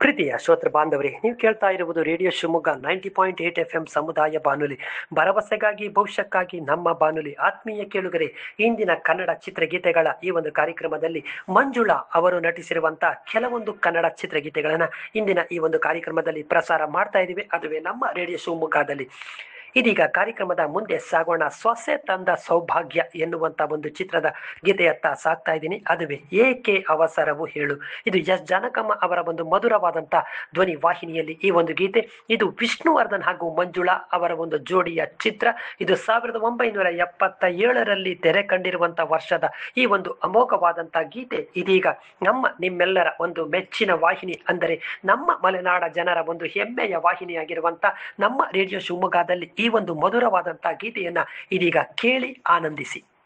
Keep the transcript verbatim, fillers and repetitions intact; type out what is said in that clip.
ಪ್ರೀತಿಯ ಶ್ರೋತೃ ಬಾಂಧವರೇ, ನೀವು ಕೇಳ್ತಾ ಇರುವುದು radio Shivamogga ninety point eight F M ಸಮುದಾಯ ಬಾನುಲಿ, ಭರವಸೆಗಾಗಿ ಭವಿಷ್ಯಕ್ಕಾಗಿ ನಮ್ಮ ಬಾನುಲಿ. ಆತ್ಮೀಯ ಕೇಳುಗರೆ, ಇಂದಿನ ಕನ್ನಡ ಚಿತ್ರಗೀತೆಗಳ ಈ ಒಂದು ಕಾರ್ಯಕ್ರಮದಲ್ಲಿ ಮಂಜುಳಾ ಅವರು ನಟಿಸಿರುವಂತಹ ಕೆಲವೊಂದು ಕನ್ನಡ ಚಿತ್ರಗೀತೆಗಳನ್ನ ಇಂದಿನ ಈ ಒಂದು ಕಾರ್ಯಕ್ರಮದಲ್ಲಿ ಪ್ರಸಾರ ಮಾಡ್ತಾ ಇದ್ದೀವಿ. ಅದುವೇ ನಮ್ಮ ರೇಡಿಯೋ ಶಿವಮೊಗ್ಗದಲ್ಲಿ. ಇದೀಗ ಕಾರ್ಯಕ್ರಮದ ಮುಂದೆ ಸಾಗೋಣ. ಸೊಸೆ ತಂದ ಸೌಭಾಗ್ಯ ಎನ್ನುವಂತ ಒಂದು ಚಿತ್ರದ ಗೀತೆಯತ್ತ ಸಾಕ್ತಾ ಇದ್ದೀನಿ. ಅದುವೇ ಏಕೆ ಅವಸರವು ಹೇಳು. ಇದು ಎಸ್ ಜಾನಕಮ್ಮ ಅವರ ಒಂದು ಮಧುರವಾದಂತ ಧ್ವನಿ ವಾಹಿನಿಯಲ್ಲಿ ಈ ಒಂದು ಗೀತೆ. ಇದು ವಿಷ್ಣುವರ್ಧನ್ ಹಾಗೂ ಮಂಜುಳಾ ಅವರ ಒಂದು ಜೋಡಿಯ ಚಿತ್ರ. ಇದು ಸಾವಿರದ ಒಂಬೈನೂರ ಎಪ್ಪತ್ತ ಏಳರಲ್ಲಿ ತೆರೆ ಕಂಡಿರುವಂತ ವರ್ಷದ ಈ ಒಂದು ಅಮೋಘವಾದಂತ ಗೀತೆ ಇದೀಗ ನಮ್ಮ ನಿಮ್ಮೆಲ್ಲರ ಒಂದು ಮೆಚ್ಚಿನ ವಾಹಿನಿ, ಅಂದರೆ ನಮ್ಮ ಮಲೆನಾಡ ಜನರ ಒಂದು ಹೆಮ್ಮೆಯ ವಾಹಿನಿಯಾಗಿರುವಂತ ನಮ್ಮ ರೇಡಿಯೋ ಶಿವಮೊಗ್ಗದಲ್ಲಿ ಈ ಒಂದು ಮಧುರವಾದಂತಹ ಗೀತೆಯನ್ನ ಇದೀಗ ಕೇಳಿ ಆನಂದಿಸಿ.